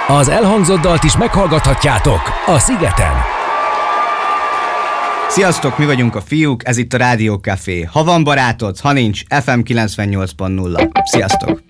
Az elhangzott dalt is meghallgathatjátok a Szigeten. Sziasztok, mi vagyunk a fiúk, ez itt a Rádió Café. Ha van barátod, ha nincs, FM 98.0. Sziasztok!